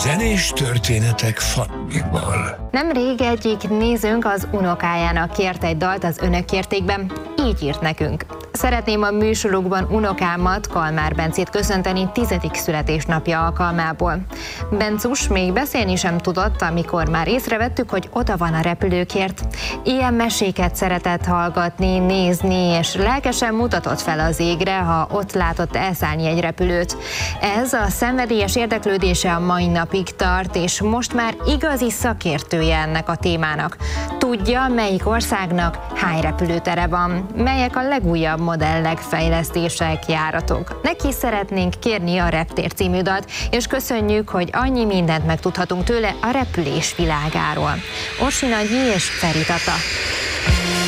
Zenés történetek Fannival. Nemrég egyik nézőnk az unokájának kért egy dalt az Önök kértékben, így írt nekünk. Szeretném a műsorukban unokámat, Kalmár Bencét köszönteni 10. születésnapja alkalmából. Bencus még beszélni sem tudott, amikor már észrevettük, hogy oda van a repülőkért. Ilyen meséket szeretett hallgatni, nézni, és lelkesen mutatott fel az égre, ha ott látott elszállni egy repülőt. Ez a szenvedélyes érdeklődése a mai napig tart, és most már igazi szakértője ennek a témának. Tudja, melyik országnak hány repülőtere van, melyek a legújabb modellek, fejlesztések, járatok. Neki szeretnénk kérni a Reptér című dalt, és köszönjük, hogy annyi mindent megtudhatunk tőle a repülés világáról. Orsi Nagyi és Feri Tata.